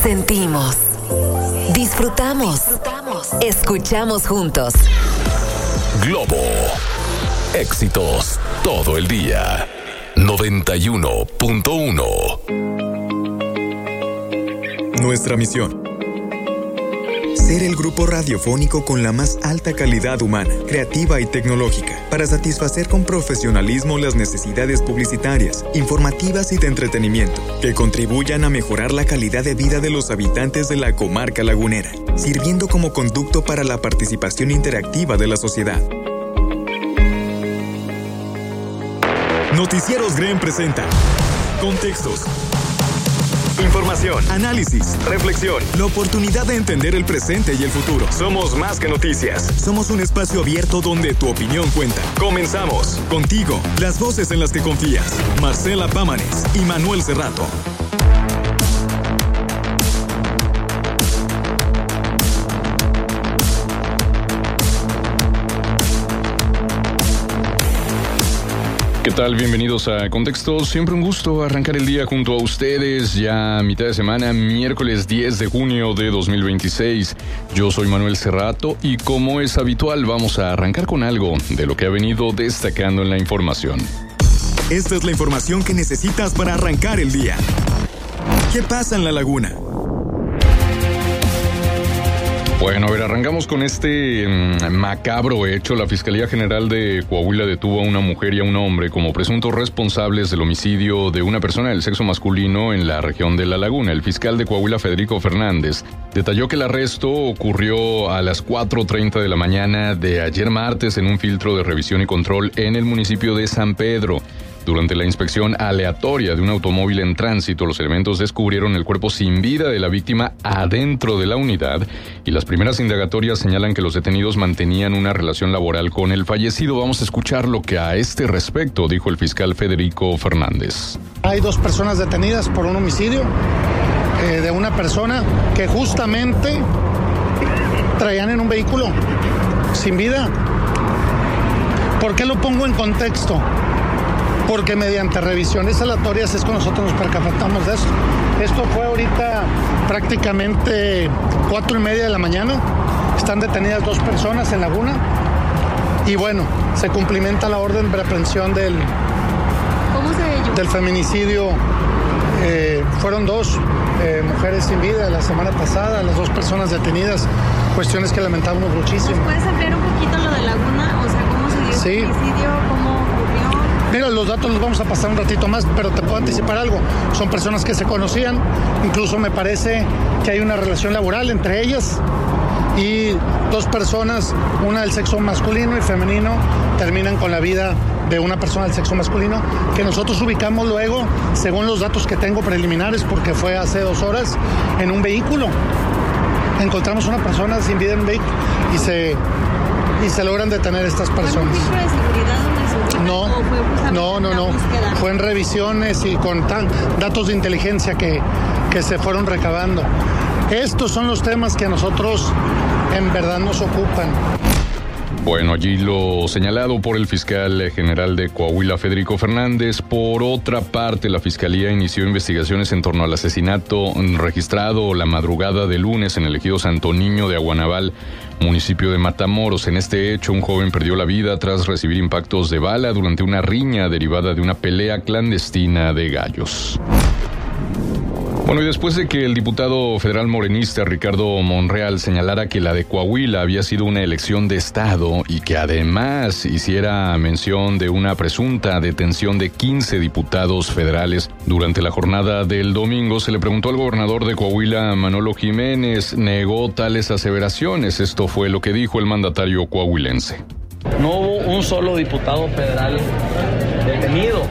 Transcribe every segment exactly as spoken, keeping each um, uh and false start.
Sentimos, disfrutamos, disfrutamos, escuchamos juntos. Globo, éxitos todo el día. noventa y uno punto uno. Nuestra misión: ser el grupo radiofónico con la más alta calidad humana, creativa y tecnológica, para satisfacer con profesionalismo las necesidades publicitarias, informativas y de entretenimiento, que contribuyan a mejorar la calidad de vida de los habitantes de la comarca lagunera, sirviendo como conducto para la participación interactiva de la sociedad. Noticieros Green presenta Contextos, información, análisis, reflexión, la oportunidad de entender el presente y el futuro. Somos más que noticias. Somos un espacio abierto donde tu opinión cuenta. Comenzamos. Contigo, las voces en las que confías. Marcela Pámanes y Manuel Cerrato. ¿Qué tal? Bienvenidos a Contextos. Siempre un gusto arrancar el día junto a ustedes, ya a mitad de semana, miércoles diez de junio de dos mil veintiséis. Yo soy Manuel Cerrato y, como es habitual, vamos a arrancar con algo de lo que ha venido destacando en la información. Esta es la información que necesitas para arrancar el día. ¿Qué pasa en la laguna? Bueno, a ver, arrancamos con este mmm, macabro hecho. La Fiscalía General de Coahuila detuvo a una mujer y a un hombre como presuntos responsables del homicidio de una persona del sexo masculino en la región de La Laguna. El fiscal de Coahuila, Federico Fernández, detalló que el arresto ocurrió a las cuatro treinta de la mañana de ayer martes en un filtro de revisión y control en el municipio de San Pedro. Durante la inspección aleatoria de un automóvil en tránsito, los elementos descubrieron el cuerpo sin vida de la víctima adentro de la unidad y las primeras indagatorias señalan que los detenidos mantenían una relación laboral con el fallecido. Vamos a escuchar lo que a este respecto dijo el fiscal Federico Fernández. Hay dos personas detenidas por un homicidio eh, de una persona que justamente traían en un vehículo sin vida. ¿Por qué lo pongo en contexto? Porque mediante revisiones aleatorias es cuando nosotros nos percatamos de esto. Esto fue ahorita prácticamente cuatro y media de la mañana. Están detenidas dos personas en Laguna. Y bueno, se cumplimenta la orden de aprehensión del, ¿Cómo se del feminicidio. Eh, fueron dos eh, mujeres sin vida la semana pasada, las dos personas detenidas. Cuestiones que lamentamos muchísimo. ¿Nos puedes ampliar un poquito lo de Laguna? O sea, ¿cómo se dio Sí. el feminicidio? ¿Cómo ocurrió? Mira, los datos los vamos a pasar un ratito más, pero te puedo anticipar algo. Son personas que se conocían, incluso me parece que hay una relación laboral entre ellas, y dos personas, una del sexo masculino y femenino, terminan con la vida de una persona del sexo masculino, que nosotros ubicamos luego, según los datos que tengo preliminares, porque fue hace dos horas, en un vehículo. Encontramos una persona sin vida en un vehículo y se, y se logran detener estas personas. ¿Fue un filtro de seguridad donde se ubica? No, ¿O fue justamente no, no, una no. búsqueda? Fue en revisiones y con tan, datos de inteligencia que, que se fueron recabando. Estos son los temas que a nosotros en verdad nos ocupan. Bueno, allí lo señalado por el fiscal general de Coahuila, Federico Fernández. Por otra parte, la Fiscalía inició investigaciones en torno al asesinato registrado la madrugada de lunes en el ejido Santo Niño de Aguanaval, municipio de Matamoros. En este hecho, un joven perdió la vida tras recibir impactos de bala durante una riña derivada de una pelea clandestina de gallos. Bueno, y después de que el diputado federal morenista Ricardo Monreal señalara que la de Coahuila había sido una elección de Estado y que además hiciera mención de una presunta detención de quince diputados federales durante la jornada del domingo, se le preguntó al gobernador de Coahuila, Manolo Jiménez, negó tales aseveraciones. Esto fue lo que dijo el mandatario coahuilense. No hubo un solo diputado federal detenido.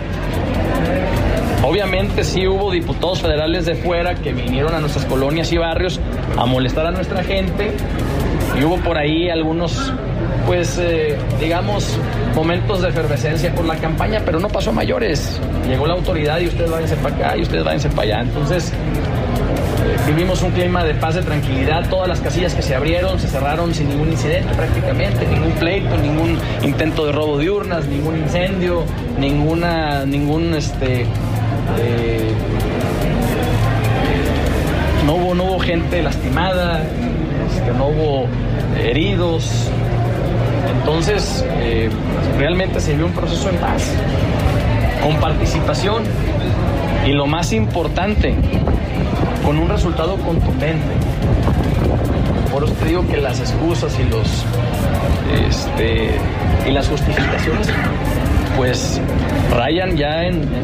Obviamente sí hubo diputados federales de fuera que vinieron a nuestras colonias y barrios a molestar a nuestra gente, y hubo por ahí algunos, pues, eh, digamos, momentos de efervescencia por la campaña, pero no pasó a mayores. Llegó la autoridad y ustedes váyanse para acá y ustedes váyanse para allá. Entonces, eh, vivimos un clima de paz, de tranquilidad. Todas las casillas que se abrieron se cerraron sin ningún incidente prácticamente, ningún pleito, ningún intento de robo de urnas, ningún incendio, ninguna, ningún, este... Eh, no hubo, no hubo gente lastimada, que no hubo heridos. Entonces, eh, realmente se vio un proceso en paz, con participación y lo más importante, con un resultado contundente. Por eso te digo que las excusas y los este, y las justificaciones pues rayan ya en, en,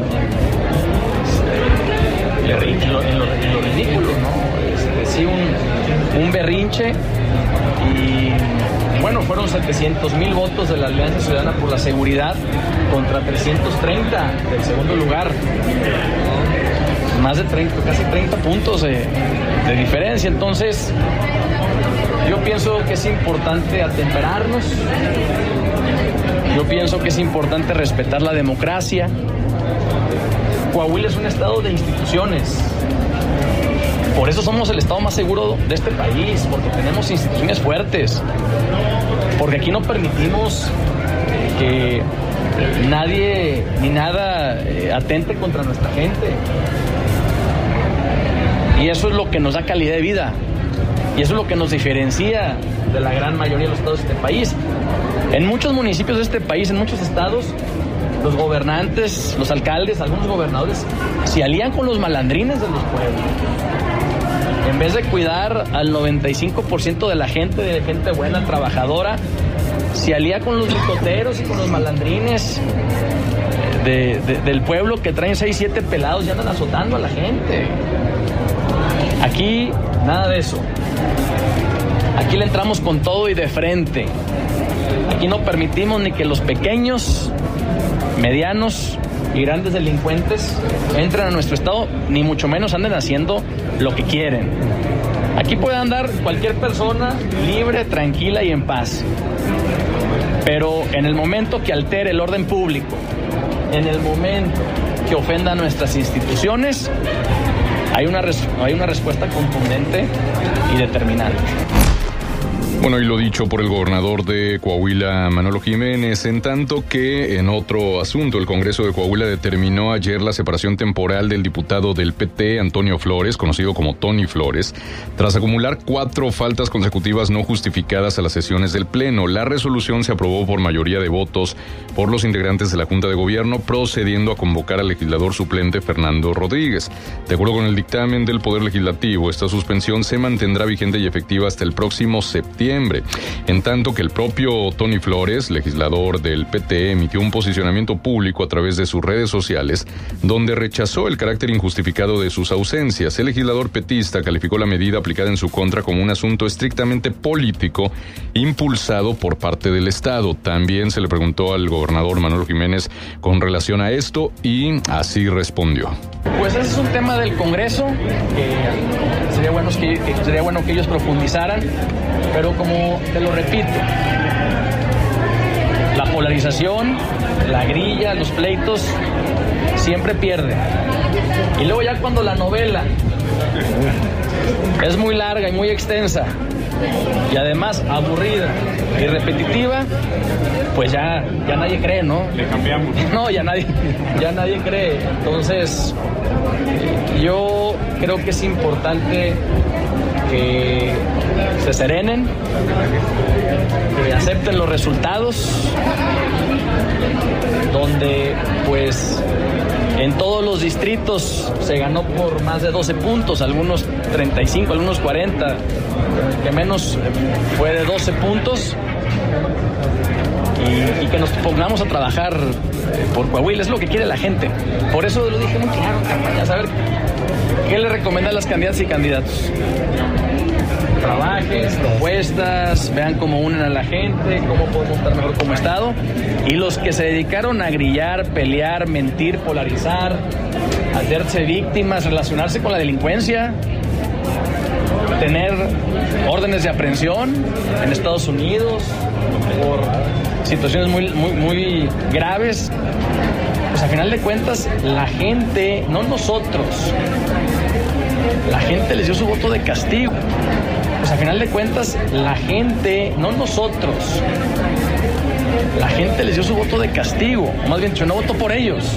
en, en, lo, en, lo, en lo ridículo, ¿no? Este, sí, un, un berrinche. Y bueno, fueron setecientos mil votos de la Alianza Ciudadana por la Seguridad contra trescientos treinta del segundo lugar. Más de treinta, casi treinta puntos de, de diferencia. Entonces, yo pienso que es importante atemperarnos. Yo pienso que es importante respetar la democracia. Coahuila es un estado de instituciones. Por eso somos el estado más seguro de este país, porque tenemos instituciones fuertes. Porque aquí no permitimos que nadie ni nada atente contra nuestra gente. Y eso es lo que nos da calidad de vida. Y eso es lo que nos diferencia de la gran mayoría de los estados de este país. En muchos municipios de este país, en muchos estados, los gobernantes, los alcaldes, algunos gobernadores, se alían con los malandrines de los pueblos. En vez de cuidar al noventa y cinco por ciento de la gente, de gente buena, trabajadora, se alía con los bicoteros y con los malandrines de, de, del pueblo que traen seis, siete pelados y andan azotando a la gente. Aquí, nada de eso. Aquí le entramos con todo y de frente. Aquí no permitimos ni que los pequeños, medianos y grandes delincuentes entren a nuestro estado, ni mucho menos anden haciendo lo que quieren. Aquí puede andar cualquier persona libre, tranquila y en paz. Pero en el momento que altere el orden público, en el momento que ofenda a nuestras instituciones, hay una, res- hay una respuesta contundente y determinante. Bueno, y lo dicho por el gobernador de Coahuila, Manolo Jiménez, en tanto que en otro asunto, el Congreso de Coahuila determinó ayer la separación temporal del diputado del P T, Antonio Flores, conocido como Tony Flores, tras acumular cuatro faltas consecutivas no justificadas a las sesiones del Pleno. La resolución se aprobó por mayoría de votos por los integrantes de la Junta de Gobierno, procediendo a convocar al legislador suplente Fernando Rodríguez. De acuerdo con el dictamen del Poder Legislativo, esta suspensión se mantendrá vigente y efectiva hasta el próximo septiembre. En tanto que el propio Tony Flores, legislador del P T, emitió un posicionamiento público a través de sus redes sociales donde rechazó el carácter injustificado de sus ausencias. El legislador petista calificó la medida aplicada en su contra como un asunto estrictamente político impulsado por parte del Estado. También se le preguntó al gobernador Manolo Jiménez con relación a esto y así respondió. Pues ese es un tema del Congreso que sería bueno que, que sería bueno que ellos profundizaran, pero como te lo repito, la polarización, la grilla, los pleitos siempre pierden. Y luego ya cuando la novela es muy larga y muy extensa y además aburrida y repetitiva, pues ya, ya nadie cree, ¿no? Le cambiamos. No, ya nadie, ya nadie cree. Entonces, yo creo que es importante que se serenen, que acepten los resultados, donde pues en todos los distritos se ganó por más de doce puntos, algunos treinta y cinco, algunos cuarenta, que menos fue de doce puntos, y, y que nos pongamos a trabajar por Coahuila, es lo que quiere la gente. Por eso lo dije muy claro en campaña, saber qué le recomiendan las candidatas y candidatos. Trabajes, propuestas, vean cómo unen a la gente, cómo podemos estar mejor como Estado. Y los que se dedicaron a grillar, pelear, mentir, polarizar, hacerse víctimas, relacionarse con la delincuencia, tener órdenes de aprehensión en Estados Unidos por situaciones muy, muy, muy graves, pues a final de cuentas la gente, no nosotros, la gente les dio su voto de castigo. Pues a final de cuentas, la gente, no nosotros, la gente les dio su voto de castigo, o más bien, yo no votó por ellos.